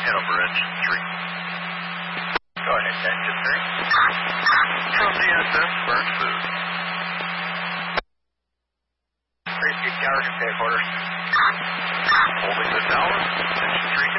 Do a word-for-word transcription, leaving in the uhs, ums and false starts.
Hanover Engine three. Go ahead, Engine three. From D S S, Burnt Food. Three speed tower, convey quarters. Holding the tower, Engine three